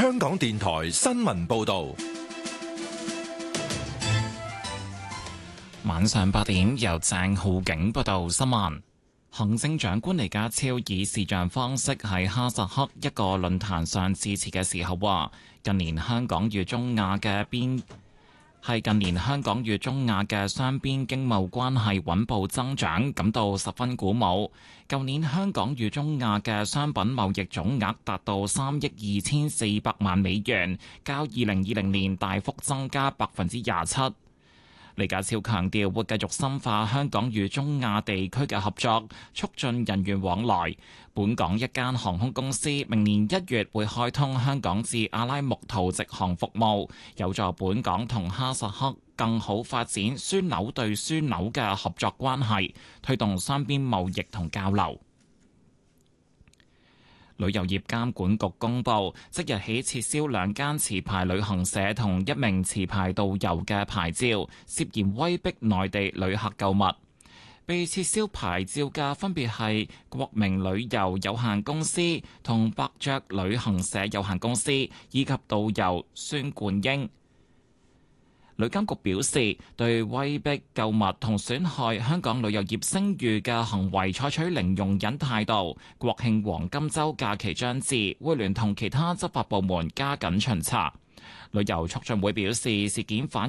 香港電台新聞報道。 晚上8點，由鄭浩景報道新聞。行政長官李家超以視像方式喺哈薩克一個論壇上致辭嘅時候話，近年香港與中亞嘅雙邊經貿關係穩步增長，感到十分鼓舞。舊年香港與中亞嘅商品貿易總額達到3億2400萬美元，較2020年大幅增加27%。李家超強調會繼續深化香港與中亞地區嘅合作，促進人員往來。本港一間航空公司明年1月會開通香港至阿拉木圖直航服務，有助本港同哈薩克更好發展樞紐對樞紐嘅合作關係，推動雙邊貿易同交流。旅遊業監管局公布，即日起撤銷2間持牌旅行社同1名持牌導遊嘅牌照，涉嫌威逼內地旅客購物。被撤銷牌照嘅分別係國明旅遊有限公司同伯爵旅行社有限公司，以及導遊孫冠英。旅監局表示，對威逼購物同損害香港旅遊業聲譽嘅行為採取零容忍態度。國慶黃金週假期將至，會聯同其他執法部門加緊巡查。旅遊促進會表示，事件反